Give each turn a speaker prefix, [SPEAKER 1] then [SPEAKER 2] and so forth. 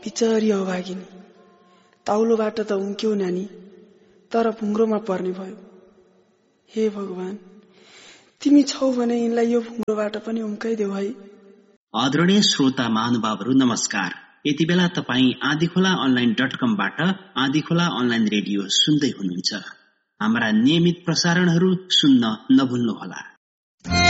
[SPEAKER 1] बिचरी अभागिनी, ताउलोबाट त उम्क्यौ नानी, तर भुङ्ग्रोमा पर्ने भयो। हे भगवान, तिमी छौ भने यिनलाई यो भुङ्ग्रोबाट पनि उम्काइदेऊ है।
[SPEAKER 2] आदरणीय श्रोता महानुभावहरू नमस्कार। यति बेला तपाईँ आँधीखोला online.com-बाट आँधीखोला अनलाइन रेडियो सुन्दै हुनुहुन्छ। हाम्रा नियमित प्रसारणहरू सुन्न नभुल्नुहोला।